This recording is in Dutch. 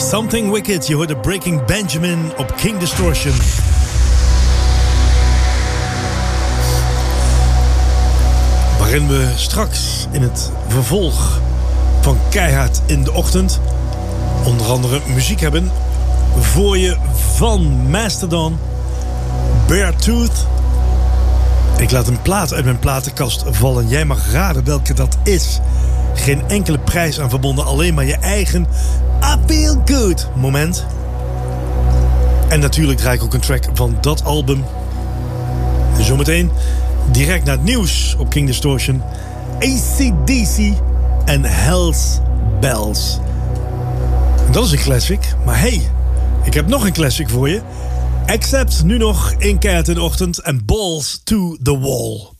Something Wicked, je hoorde Breaking Benjamin op King Distortion. Waarin we straks in het vervolg van Keihard in de Ochtend onder andere muziek hebben voor je van Mastodon, Beartooth. Ik laat een plaat uit mijn platenkast vallen. Jij mag raden welke dat is. Geen enkele prijs aan verbonden, alleen maar je eigen I Feel Good moment. En natuurlijk draai ik ook een track van dat album. Zometeen direct naar het nieuws op King Distortion. AC/DC en Hell's Bells. Dat is een classic, maar hey, ik heb nog een classic voor je. Accept nu nog in Keihard in de Ochtend en Balls to the Wall.